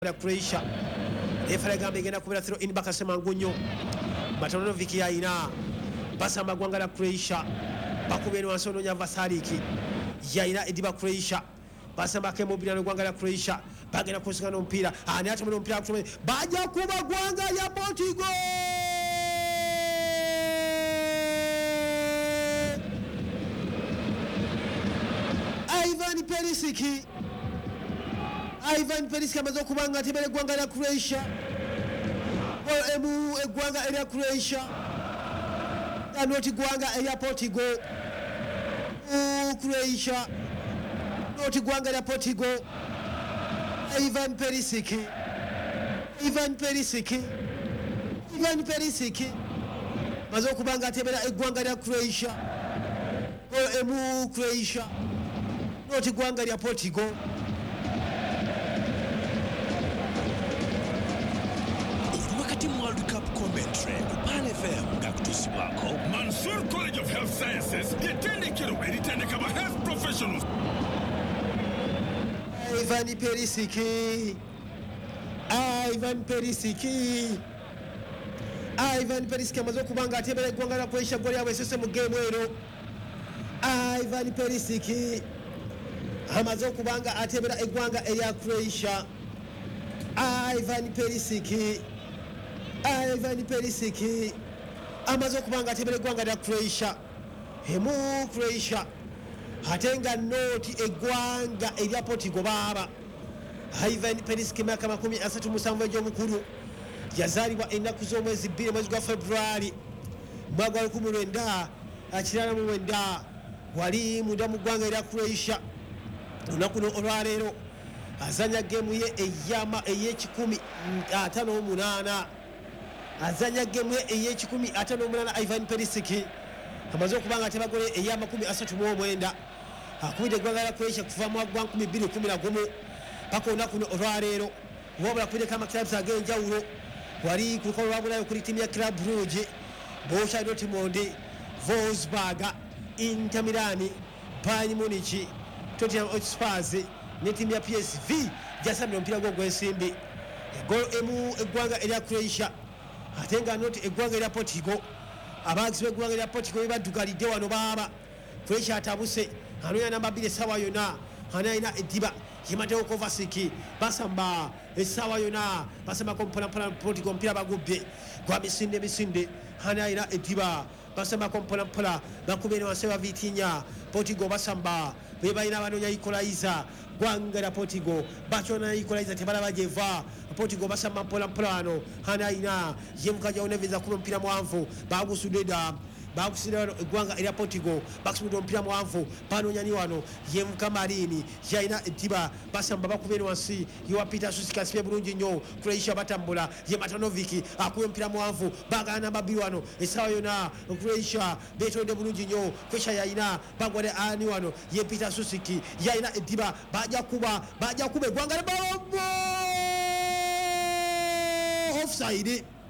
Croatia efale gambe genda kubera throw in bakasema ngunyo Matanovic yaina basa magwanga la Croatia bakubeni wansono nya Vasaliki yaina ediba Croatia basa make mobile gwanga la Croatia bagenda kusingana mpira ani ati mu mpira kutume baja kuba gwanga ya Portugal Ivan Perisic amaze kubanga tebere gwanga la Croatia emu gwanga area Croatia anoti gwanga area Portugal Croatia noti gwanga area Portugal Ivan Perisic maze kubanga tebere gwanga la Croatia emu Croatia noti gwanga area Portugal World Cup commentary Kupale FM ngakutusi wako Mansour College of Health Sciences yetendekero eritendeka ba health professionals Ivan Perisic amaze kubanga atebere gwanga la Croatia goli yawe sese mu game ero Ivan Perisic amaze kubanga atebera egwanga eya Croatia Ivan Perisic amaze kubanga atebere gwanga la Croatia hemu Croatia hatenga noti egwanga erya Portugal baba Ivan Perisic maka 37 ejo mukuru yazaliwa enaku z'omwezi 2 mwezi gwa February mwaka 19 akirana mu wenda wali munda mu gwanga erya Croatia unakuno olwalero azanya game ye eyama ey'ekikumi 58 azanya game ye ey'ekikumi 58 Ivan Perisic amaze okubanga atebagole eyama 39 akubide gwanga la Croatia kuva mu gwa 2011 paka unakuno olwalero wabula kubide kama clubs agenjawulo wali kuko wabula kuri timu ya Club Brugge Borussia Dortmund Wolfsburg Inter Milan Bayern Munich Tottenham Hotspur ne timu ya PSV jasamira mpira gwo gwesimbi gol emu egwanga erya Croatia atenga noti egwanga erya Portugal abagisi begwanga erya Portugal badugalide wano baba Croatia atabuse hanoya namba 2 sawa yona hanaina ediba Mateo Kovacic basamba esawa yona basamba kompona Portugal mpira bagubbe gwa misinde hanaina ediba basamba kompona bakubeni wasewa Vitinha Portugal basamba bebayina banonya equalizer gwanga la Portugal bachona equalizer tebala bajeva Portugal basamba mpola hanaina yemukaja oneveza kuno mpira mwanvu bagusudeda gwanga erya Portugal bakusudo mpira mwanvu panonyani wano yemuka marini yaina ediba basamba bakubeni wansi yiwapita susikasibe bulungi nnyo Croatia batambula ye Matanovic akuye mpira mwanvu baga namba 2 wano esawa yona Croatia betonde bulungi nnyo Croatia yaina bagwale ani wano ye Peter Susiki yaina ediba baja kuba gwanga le balo offside